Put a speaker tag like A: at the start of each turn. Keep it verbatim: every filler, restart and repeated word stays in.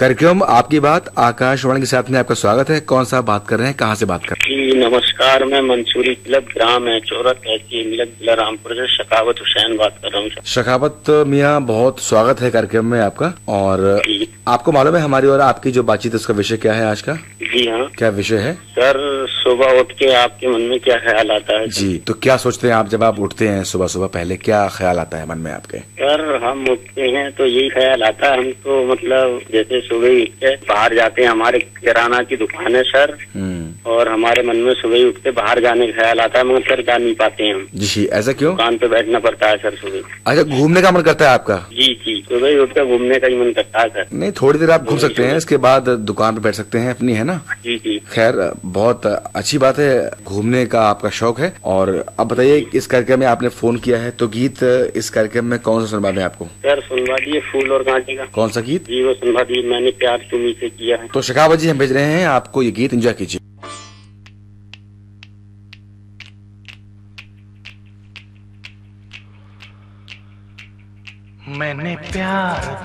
A: कार्यक्रम आपकी बात आकाशवाणी के साथ में आपका स्वागत है। कौन सा बात कर रहे हैं, कहाँ से बात कर रहे
B: हैं? जी नमस्कार, मैं मंसूरी क्लब ग्राम है चौरा तहसील मिलक जिला रामपुर से शखावत हुसैन बात कर रहा हूँ।
A: शखावत मियाँ, बहुत स्वागत है कार्यक्रम में आपका। और आपको मालूम है हमारी और आपकी जो बातचीत उसका विषय क्या है आज का?
B: जी हाँ।
A: क्या विषय है
B: सर? सुबह उठ के आपके मन में क्या ख्याल आता है?
A: जी, तो क्या सोचते हैं आप जब आप उठते हैं सुबह सुबह, पहले क्या ख्याल आता है मन में आपके?
B: सर हम उठते हैं तो यही ख्याल आता है, हम तो मतलब जैसे सुबह उठ के बाहर जाते हैं, हमारे किराना की दुकान है सर, और हमारे मन में सुबह उठ के बाहर जाने का ख्याल आता है, मगर सर जा नहीं पाते हैं हम।
A: जी, ऐसा क्यों?
B: दुकान पे बैठना पड़ता है सर सुबह।
A: अच्छा, घूमने का मन करता है आपका?
B: जी जी, सुबह उठ कर घूमने का ही मन करता है सर।
A: नहीं, थोड़ी देर आप घूम सकते हैं, इसके बाद दुकान पे बैठ सकते हैं अपनी, है ना?
B: जी जी।
A: खैर, बहुत अच्छी बात है, घूमने का आपका शौक है। और अब बताइए, इस कार्यक्रम में आपने फोन किया है तो गीत इस कार्यक्रम में कौन सा सुनवा दें आपको?
B: सर सुनवा दिए फूल और कांटे का।
A: कौन सा गीत?
B: जी वो सुनवा दिए, मैंने प्यार तुम्हीं से किया है।
A: तो शखावत जी हम भेज रहे हैं आपको ये गीत, एंजॉय कीजिए।
C: मैंने प्यार